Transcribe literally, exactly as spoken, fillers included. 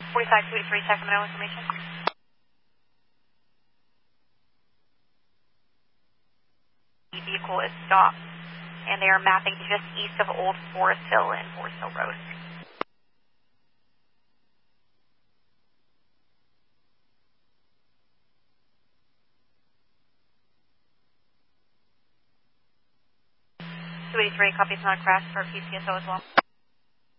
forty-five two eighty-three, Sacramento information. The vehicle is stopped, and they are mapping just east of Old Forest Hill and Forest Hill Road. two eighty-three, copies not a crash for P C S O as well.